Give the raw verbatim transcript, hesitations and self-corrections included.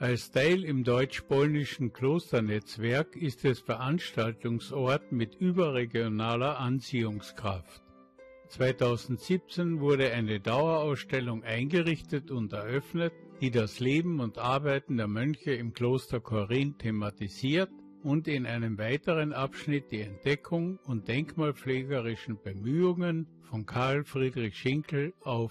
Als Teil im deutsch-polnischen Klosternetzwerk ist es Veranstaltungsort mit überregionaler Anziehungskraft. zweitausendsiebzehn wurde eine Dauerausstellung eingerichtet und eröffnet, die das Leben und Arbeiten der Mönche im Kloster Korin thematisiert und in einem weiteren Abschnitt die Entdeckung und denkmalpflegerischen Bemühungen von Karl Friedrich Schinkel aufzeigt.